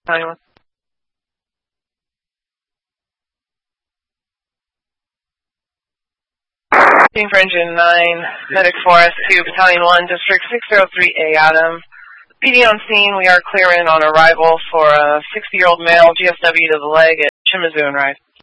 Battalion 1. Team for Engine 9, Medic 4S2, Battalion 1, District 603A, Adam. PD on scene, we are clearing on arrival for a 60-year-old male, GSW to the leg at Shimizu and Ride.